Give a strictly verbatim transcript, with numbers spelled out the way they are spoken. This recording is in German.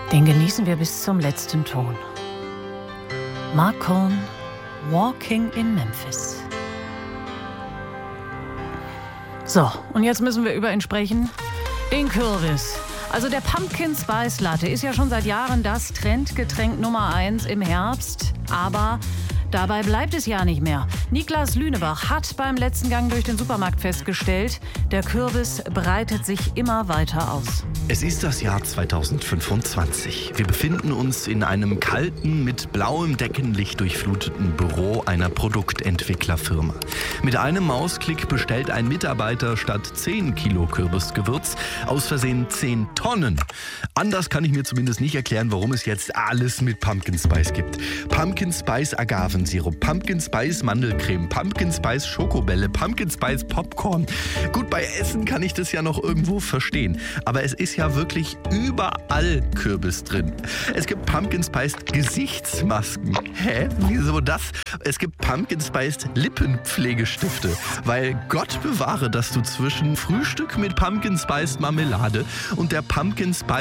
Den genießen wir bis zum letzten Ton. Marc Cohn, Walking in Memphis. So, und jetzt müssen wir über ihn sprechen. Den Kürbis. Also der Pumpkin Spice Latte ist ja schon seit Jahren das Trendgetränk Nummer eins im Herbst. Aber dabei bleibt es ja nicht mehr. Niklas Lünebach hat beim letzten Gang durch den Supermarkt festgestellt, der Kürbis breitet sich immer weiter aus. Es ist das Jahr zweitausendfünfundzwanzig. Wir befinden uns in einem kalten, mit blauem Deckenlicht durchfluteten Büro einer Produktentwicklerfirma. Mit einem Mausklick bestellt ein Mitarbeiter statt zehn Kilo Kürbisgewürz aus Versehen zehn Tonnen. Anders kann ich mir zumindest nicht erklären, warum es jetzt alles mit Pumpkin Spice gibt. Pumpkin Spice Agavensirup, Pumpkin Spice Mandelcreme, Pumpkin Spice Schokobälle, Pumpkin Spice Popcorn. Gut, bei Essen kann ich das ja noch irgendwo verstehen. Aber es ist ja wirklich überall Kürbis drin. Es gibt Pumpkin Spice Gesichtsmasken. Hä? Wieso das? Es gibt Pumpkin Spice Lippenpflegestifte. Weil Gott bewahre, dass du zwischen Frühstück mit Pumpkin Spice Marmelade und der Pumpkin Spice